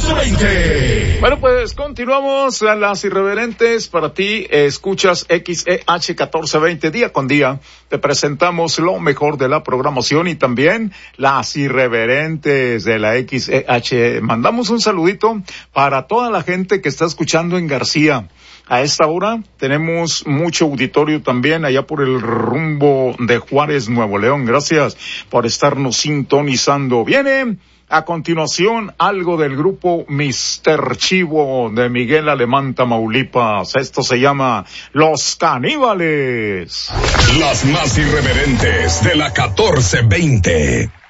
1420. Bueno, pues continuamos a las irreverentes para ti. Escuchas XEH 1420 día con día. Te presentamos lo mejor de la programación y también las irreverentes de la XEH. Mandamos un saludito para toda la gente que está escuchando en García. A esta hora tenemos mucho auditorio también allá por el rumbo de Juárez, Nuevo León. Gracias por estarnos sintonizando. Viene a continuación algo del grupo Mr. Chivo de Miguel Alemán, Tamaulipas. Esto se llama Los Caníbales. Las más irreverentes de la 1420.